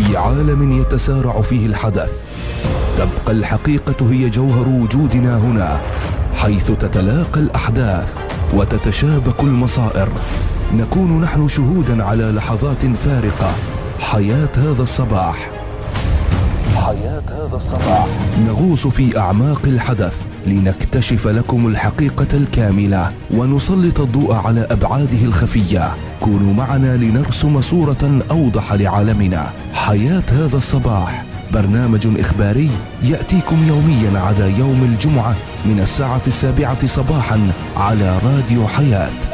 في عالم يتسارع فيه الحدث، تبقى الحقيقة هي جوهر وجودنا هنا، حيث تتلاقى الأحداث وتتشابك المصائر. نكون نحن شهوداً على لحظات فارقة. حياة هذا الصباح. نغوص في أعماق الحدث لنكتشف لكم الحقيقة الكاملة ونسلط الضوء على أبعاده الخفية. كونوا معنا لنرسم صورة أوضح لعالمنا. حياة هذا الصباح برنامج إخباري يأتيكم يوميا عدا يوم الجمعة من الساعة 7 صباحا على راديو حياة.